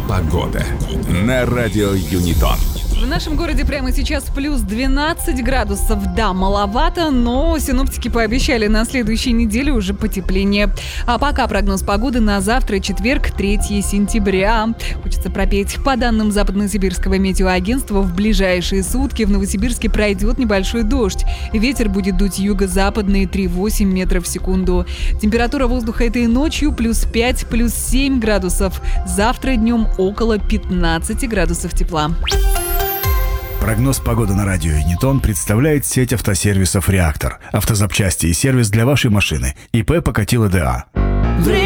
Погода на радио Юнитон. В нашем городе прямо сейчас плюс 12 градусов. Да, маловато, но синоптики пообещали на следующей неделе уже потепление. А пока прогноз погоды на завтра, четверг, 3 сентября. Хочется пропеть. По данным Западносибирского метеоагентства, в ближайшие сутки в Новосибирске пройдет небольшой дождь. Ветер будет дуть юго-западный 3,8 метров в секунду. Температура воздуха этой ночью плюс 5, плюс 7 градусов. Завтра днем около 15 градусов тепла. Прогноз погоды на радио Юнитон представляет сеть автосервисов «Реактор». Автозапчасти и сервис для вашей машины. ИП Покатило ДА.